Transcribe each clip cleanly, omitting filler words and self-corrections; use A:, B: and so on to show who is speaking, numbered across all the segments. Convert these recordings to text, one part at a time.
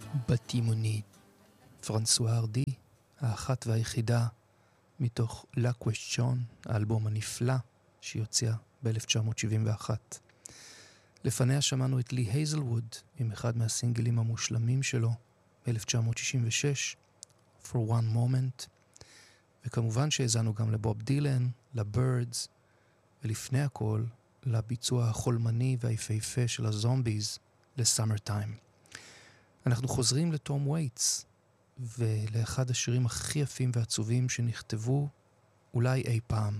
A: בתימונית, פרנסואה ארדי, האחת והיחידה, מתוך לה קוושטיון, האלבום הנפלא שיוצא ב-1971. לפניה שמענו את לי הייזלווד עם אחד מהסינגלים המושלמים שלו ב-1966, For One Moment, וכמובן שהזנו גם לבוב דילן, לבירדס, ולפני הכל לביצוע החולמני והיפהפה של הזומביז לסאמר טיים. אנחנו חוזרים לתום וייטס ולאחד השירים הכי יפים ועצובים שנכתבו אולי אי פעם.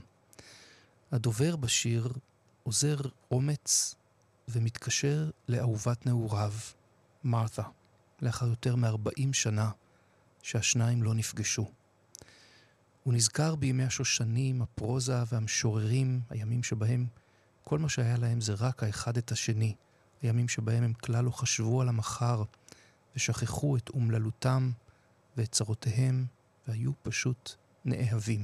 A: הדובר בשיר עוזר אומץ ומתקשר לאהובת נעוריו, מרת'ה, לאחר יותר מ-40 שנה שהשניים לא נפגשו. הוא נזכר בימי השושנים, הפרוזה והמשוררים, הימים שבהם כל מה שהיה להם זה רק האחד את השני, הימים שבהם הם כלל לא חשבו על המחר ושכחו את אומללותם ואת צרותיהם והיו פשוט נאהבים.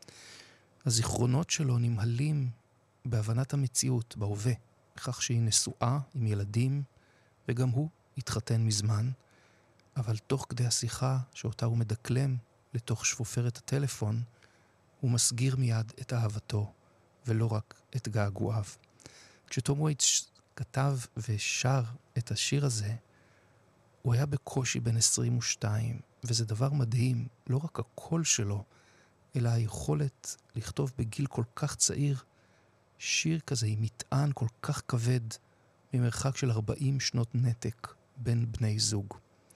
A: הזיכרונות שלו נמהלים בהבנת המציאות, בהווה, בכך שהיא נשואה עם ילדים וגם הוא התחתן מזמן, אבל תוך כדי השיחה שאותה הוא מדקלם לתוך שפופרת הטלפון, הוא מסגיר מיד את אהבתו ולא רק את געגועיו. כשתום וייטס כתב ושר את השיר הזה, הוא היה בקושי בן 22, וזה דבר מדהים, לא רק הקול שלו, אלא היכולת לכתוב בגיל כל כך צעיר, שיר כזה עם מטען כל כך כבד, ממרחק של 40 שנות נתק בין בני זוג.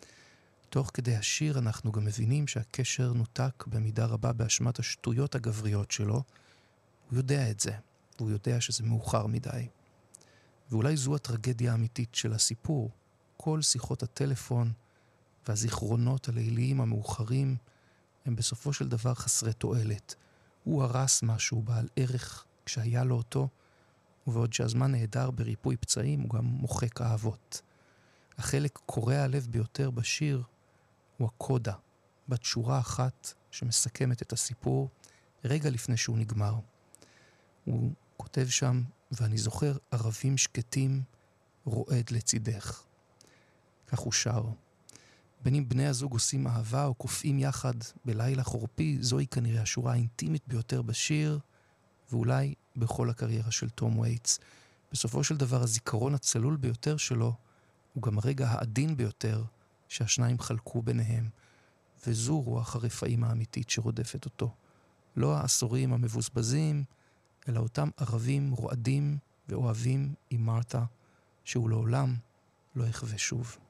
A: תוך כדי השיר אנחנו גם מבינים שהקשר נותק במידה רבה באשמת השטויות הגבריות שלו. הוא יודע את זה, והוא יודע שזה מאוחר מדי. ואולי זו הטרגדיה האמיתית של הסיפור. כל שיחות הטלפון והזיכרונות הליליים המאוחרים הם בסופו של דבר חסרי תועלת. הוא הרס משהו בעל ערך כשהיה לו אותו, ובעוד שהזמן נהדר בריפוי פצעים הוא גם מוחק אהבות. החלק קורע הלב ביותר בשיר הוא הקודה, בת שורה אחת שמסכמת את הסיפור רגע לפני שהוא נגמר. הוא כותב שם, ואני זוכר ערבים שקטים רועד לצידך. כך הוא שר. בין אם בני הזוג עושים אהבה או קופאים יחד בלילה חורפי, זוהי כנראה השורה האינטימית ביותר בשיר, ואולי בכל הקריירה של תום וייטס. בסופו של דבר הזיכרון הצלול ביותר שלו הוא גם הרגע העדין ביותר שהשניים חלקו ביניהם, וזו רוח הרפאים האמיתית שרודפת אותו. לא העשורים המבוזבזים, אלא אותם ערבים רועדים ואוהבים עם מרת'ה, שהוא לעולם לא יחווה שוב.